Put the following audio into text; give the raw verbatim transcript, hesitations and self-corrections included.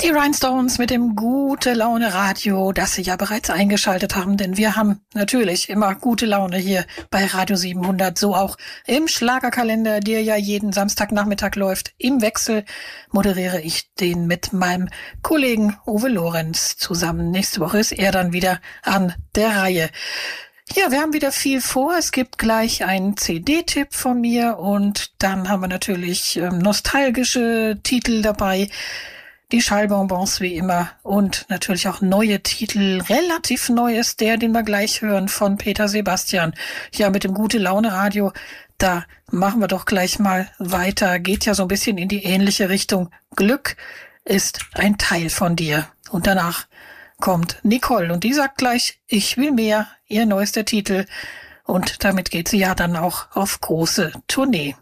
Die Rhinestones mit dem Gute Laune Radio, das Sie ja bereits eingeschaltet haben, denn wir haben natürlich immer gute Laune hier bei Radio siebenhundert, so auch im Schlagerkalender, der ja jeden Samstagnachmittag läuft. Im Wechsel moderiere ich den mit meinem Kollegen Uwe Lorenz zusammen. Nächste Woche ist er dann wieder an der Reihe. Ja, wir haben wieder viel vor. Es gibt gleich einen C D-Tipp von mir und dann haben wir natürlich ähm, nostalgische Titel dabei. Die Schallbonbons wie immer und natürlich auch neue Titel. Relativ neu ist der, den wir gleich hören, von Peter Sebastian. Ja, mit dem Gute Laune Radio, da machen wir doch gleich mal weiter. Geht ja so ein bisschen in die ähnliche Richtung. Glück ist ein Teil von dir. Und danach kommt Nicole und die sagt gleich, ich will mehr, ihr neuester Titel. Und damit geht sie ja dann auch auf große Tournee.